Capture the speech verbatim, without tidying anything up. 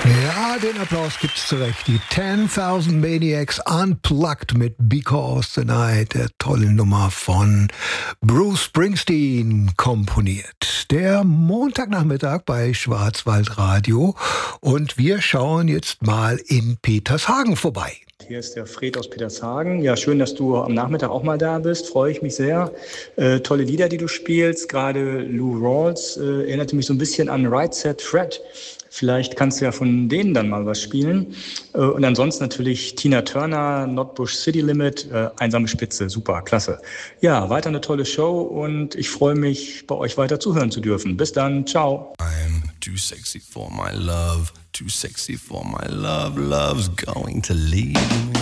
Ja, den Applaus gibt's zurecht. Die zehntausend Maniacs Unplugged mit Because the Night, der tollen Nummer von Bruce Springsteen komponiert. Der Montagnachmittag bei Schwarzwaldradio und wir schauen jetzt mal in Petershagen vorbei. Hier ist der Fred aus Petershagen. Ja, schön, dass du am Nachmittag auch mal da bist. Freue ich mich sehr. Äh, tolle Lieder, die du spielst. Gerade Lou Rawls äh, erinnerte mich so ein bisschen an Right Said Fred. Vielleicht kannst du ja von denen dann mal was spielen. Äh, und ansonsten natürlich Tina Turner, Notbush City Limit, äh, Einsame Spitze. Super, klasse. Ja, weiter eine tolle Show und ich freue mich, bei euch weiter zuhören zu dürfen. Bis dann. Ciao. I'm too sexy for my love. Too sexy for my love, love's going to leave me.